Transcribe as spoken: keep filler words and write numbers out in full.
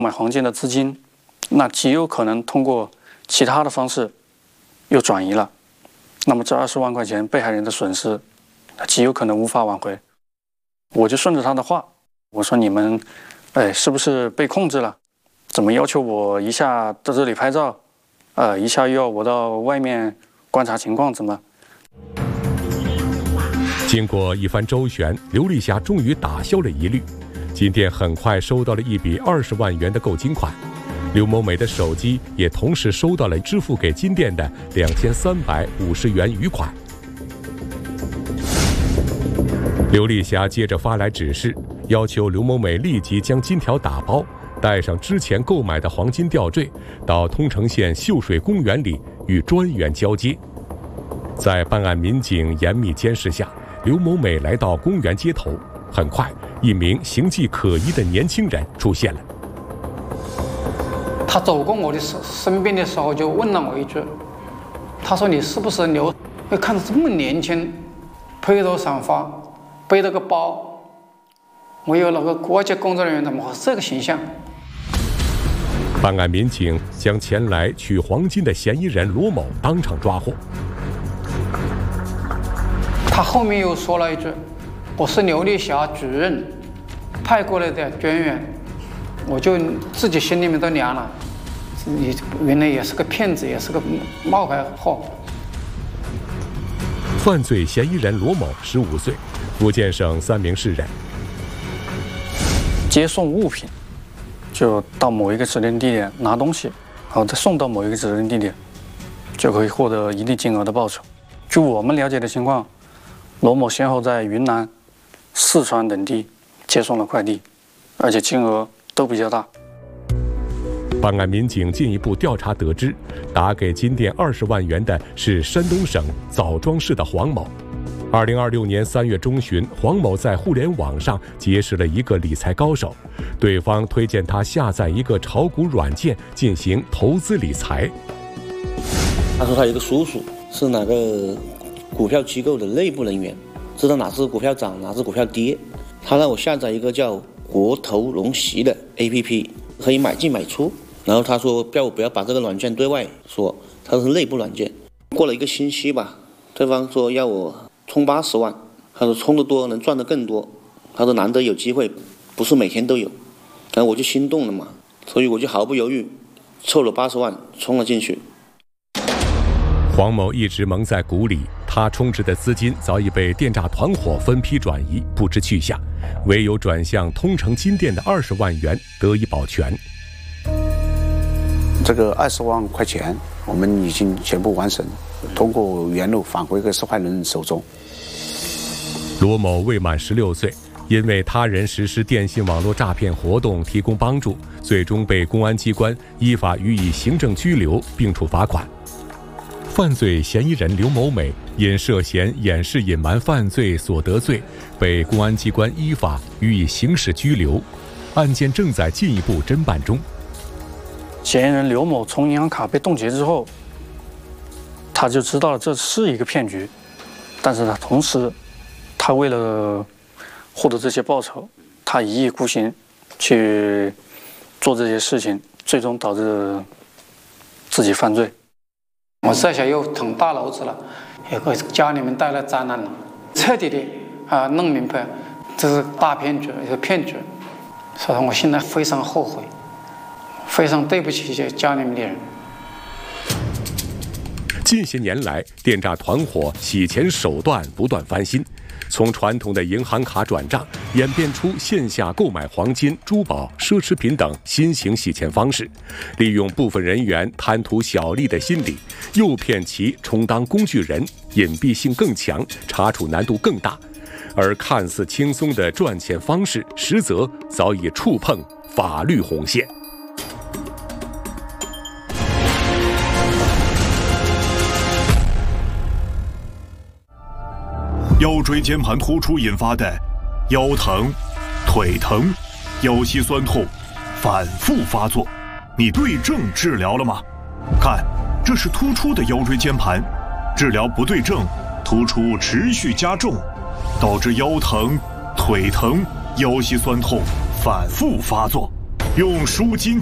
买黄金的资金，那极有可能通过其他的方式又转移了。那么这二十万块钱被害人的损失，极有可能无法挽回。我就顺着他的话，我说你们，哎，是不是被控制了？怎么要求我一下到这里拍照，呃，一下又要我到外面观察情况，怎么？ 经过一番周旋，刘丽霞终于打消了疑虑。金店很快收到了一笔二十万元的购金款，刘某美的手机也同时收到了支付给金店的两千三百五十元余款。刘丽霞接着发来指示，要求刘某美立即将金条打包，带上之前购买的黄金吊坠，到通城县秀水公园里与专员交接。在办案民警严密监视下，刘某美来到公园街头。很快，一名形迹可疑的年轻人出现了。 他走过我的身边的时候，就问了我一句：“他说你是不是刘？会看着这么年轻，披头散发，背着个包，我有那个国家工作人员怎么会这个形象？” 办案民警将前来取黄金的嫌疑人罗某当场抓获。 他后面又说了一句：“我是刘丽霞主任派过来的专员。”我就自己心里面都凉了，你原来也是个骗子，也是个冒牌货。 犯罪嫌疑人罗某十五岁，福建省三明市人。 接送物品，就到某一个指定地点拿东西，然后再送到某一个指定地点，就可以获得一定金额的报酬。据我们了解的情况，罗某先后在云南、四川等地接送了快递，而且金额都比较大。 办案民警进一步调查得知，打给金店二十万元的是山东省枣庄市的黄某。二零二六年三月中旬，黄某在互联网上结识了一个理财高手，对方推荐他下载一个炒股软件进行投资理财。 他说他有个叔叔是哪个股票机构的内部人员，知道哪只股票涨，哪只股票跌。他让我下载一个叫国投龙息的 A P P， 可以买进买出。然后他说叫我不要把这个软件对外说，他说是内部软件。过了一个星期吧，对方说要我充八十万，他说充得多能赚得更多，他说难得有机会，不是每天都有。然后我就心动了嘛，所以我就毫不犹豫凑了八十万充了进去。 黄某一直蒙在鼓里，他充值的资金早已被电诈团伙分批转移，不知去向，唯有转向通城金店的二十万元得以保全。 这个二十万块钱我们已经全部完成，通过原路返回给受害人手中。 罗某未满十六岁，因为他人实施电信网络诈骗活动提供帮助，最终被公安机关依法予以行政拘留并处罚款。犯罪嫌疑人刘某美因涉嫌掩饰隐瞒犯罪所得罪，被公安机关依法予以刑事拘留，案件正在进一步侦办中。 嫌疑人刘某从银行卡被冻结之后，他就知道了这是一个骗局，但是他同时，他为了获得这些报酬，他一意孤行去做这些事情，最终导致自己犯罪。 我这下又捅大娄子了，也给家里面带来灾难了，彻底的啊弄明白这是大骗局，一个骗局，所以我现在非常后悔，非常对不起家里面的人。 近些年来，电诈团伙洗钱手段不断翻新，从传统的银行卡转账演变出线下购买黄金、珠宝、奢侈品等新型洗钱方式，利用部分人员贪图小利的心理，诱骗其充当工具人，隐蔽性更强，查处难度更大。而看似轻松的赚钱方式，实则早已触碰法律红线。 腰椎间盘突出引发的腰疼、腿疼、腰膝酸痛反复发作，你对症治疗了吗？看，这是突出的腰椎间盘，治疗不对症，突出持续加重，导致腰疼、腿疼、腰膝酸痛反复发作。 用舒筋